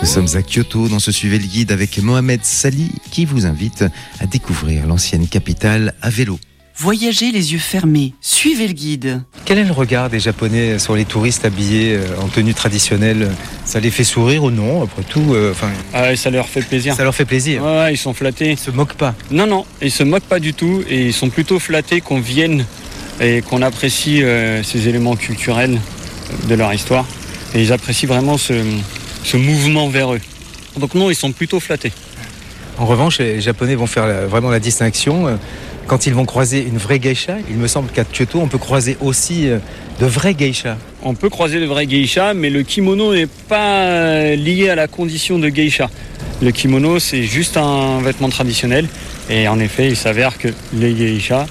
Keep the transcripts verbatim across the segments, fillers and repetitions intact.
sommes à Kyoto dans ce Suivez le Guide avec Mohamed Sali qui vous invite à découvrir l'ancienne capitale à vélo. Voyagez les yeux fermés, suivez le guide. Quel est le regard des Japonais sur les touristes habillés en tenue traditionnelle ? Ça les fait sourire ou non ? Après tout, euh, enfin, ah, ça leur fait plaisir. Ça leur fait plaisir. Ouais, ils sont flattés. Ils se moquent pas. Non, non, ils se moquent pas du tout et ils sont plutôt flattés qu'on vienne et qu'on apprécie euh, ces éléments culturels de leur histoire. Et ils apprécient vraiment ce, ce mouvement vers eux. Donc non, ils sont plutôt flattés. En revanche, les Japonais vont faire la, vraiment la distinction. Quand ils vont croiser une vraie geisha, il me semble qu'à Kyoto, on peut croiser aussi de vrais geishas. On peut croiser de vrais geishas, mais le kimono n'est pas lié à la condition de geisha. Le kimono, c'est juste un vêtement traditionnel. Et en effet, il s'avère que les geishas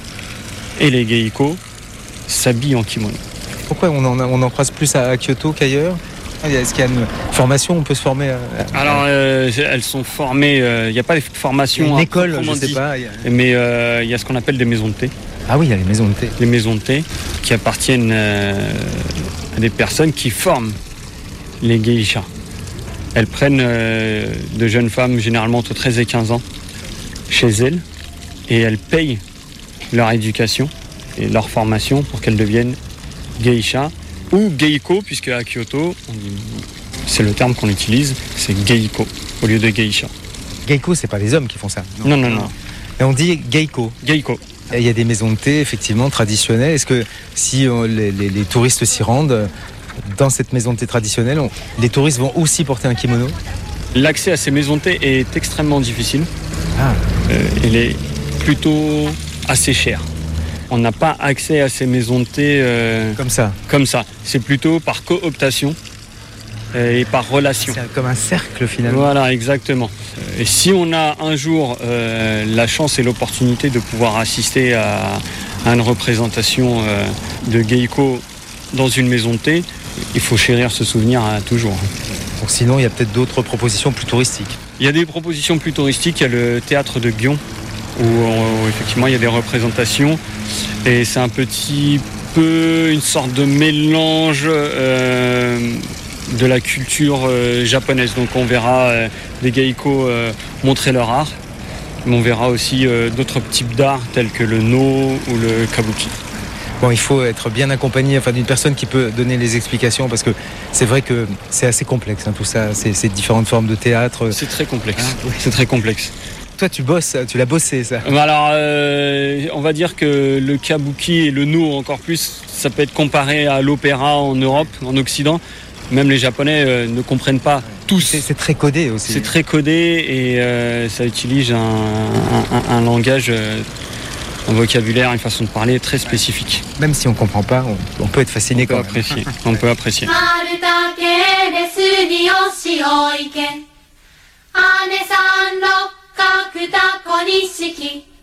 et les geiko s'habillent en kimono. Pourquoi on en, on en croise plus à Kyoto qu'ailleurs ? Est-ce qu'il y a une formation, on peut se former à... Alors, euh, elles sont formées, il euh, n'y a pas de formation. Il y a une école, je ne sais dit, pas. Mais il euh, y a ce qu'on appelle des maisons de thé. Ah oui, il y a les maisons de thé. Les maisons de thé qui appartiennent euh, à des personnes qui forment les geishas. Elles prennent euh, de jeunes femmes, généralement entre treize et quinze ans, chez elles, et elles payent leur éducation et leur formation pour qu'elles deviennent geishas. Ou geiko, puisque à Kyoto, c'est le terme qu'on utilise, c'est geiko au lieu de geisha. Geiko, c'est pas les hommes qui font ça. Non, non, non. non. Et on dit geiko. Geiko. Et il y a des maisons de thé, effectivement, traditionnelles. Est-ce que si on, les, les, les touristes s'y rendent, dans cette maison de thé traditionnelle, on, les touristes vont aussi porter un kimono ? L'accès à ces maisons de thé est extrêmement difficile. Ah. Euh, il est plutôt assez cher. On n'a pas accès à ces maisons de thé euh, comme ça. Comme ça. C'est plutôt par cooptation euh, et par relation. C'est comme un cercle finalement. Voilà, exactement. Et si on a un jour euh, la chance et l'opportunité de pouvoir assister à, à une représentation euh, de geiko dans une maison de thé, il faut chérir ce souvenir à toujours. Donc sinon, il y a peut-être d'autres propositions plus touristiques. Il y a des propositions plus touristiques. Il y a le théâtre de Gion, où, où effectivement il y a des représentations. Et c'est un petit peu une sorte de mélange euh, de la culture euh, japonaise. Donc on verra euh, des geiko euh, montrer leur art, mais on verra aussi euh, d'autres types d'art tels que le no ou le kabuki. Bon, il faut être bien accompagné, enfin, d'une personne qui peut donner les explications, parce que c'est vrai que c'est assez complexe, hein, tout ça, ces, ces différentes formes de théâtre. C'est très complexe, ah, oui. c'est très complexe. Toi, tu bosses, tu l'as bossé, ça. Alors, euh, on va dire que le kabuki et le no encore plus, ça peut être comparé à l'opéra en Europe, en Occident. Même les Japonais euh, ne comprennent pas tous. C'est, c'est très codé aussi. C'est très codé et euh, ça utilise un, un, un langage, euh, un vocabulaire, une façon de parler très spécifique. Même si on ne comprend pas, on, on peut être fasciné on peut quand apprécier, même. On peut apprécier. 角田小錦